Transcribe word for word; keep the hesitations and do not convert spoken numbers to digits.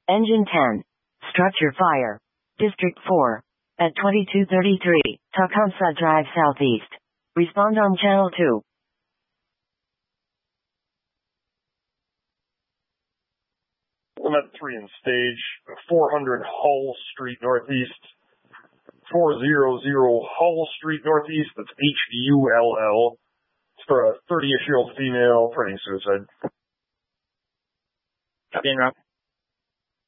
Engine ten. Structure fire. District four. At twenty-two thirty-three, Tecumseh Drive Southeast. Respond on Channel two. Limit three in stage, four hundred Hull Street Northeast. four hundred Hull Street Northeast, that's H U L L. It's for a thirty-ish-year-old female threatening suicide. Copy, en route.